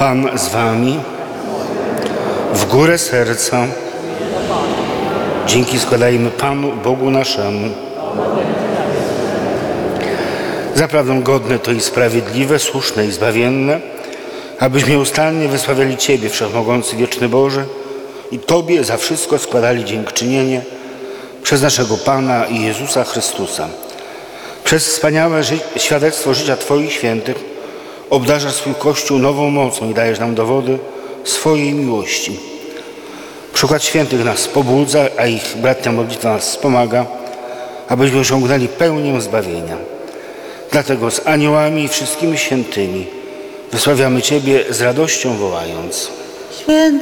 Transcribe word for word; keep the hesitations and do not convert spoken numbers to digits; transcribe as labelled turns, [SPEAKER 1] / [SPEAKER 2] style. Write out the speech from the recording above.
[SPEAKER 1] Pan z wami. W górę serca. Dzięki składajmy Panu, Bogu naszemu. Zaprawdę godne to i sprawiedliwe, słuszne i zbawienne, abyśmy nieustannie wysławiali Ciebie, Wszechmogący, Wieczny Boże, i Tobie za wszystko składali dziękczynienie przez naszego Pana i Jezusa Chrystusa. Przez wspaniałe ży- świadectwo życia Twoich świętych obdarzasz swój Kościół nową mocą i dajesz nam dowody swojej miłości. Przykład świętych nas pobudza, a ich bratnia modlitwa nas wspomaga, abyśmy osiągnęli pełnię zbawienia. Dlatego z aniołami i wszystkimi świętymi wysławiamy Ciebie z radością wołając.
[SPEAKER 2] Święty